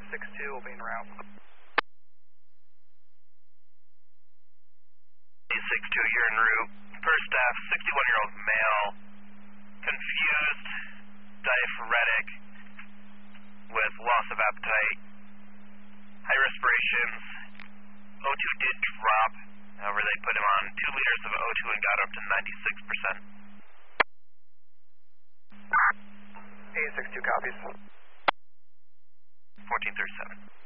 A62 will be en route. A62, you're en route. First staff, 61-year-old male, confused, diaphoretic, with loss of appetite, high respirations. O2 did drop, however they put him on 2 liters of O2 and got up to 96%. A62 copies. 1437.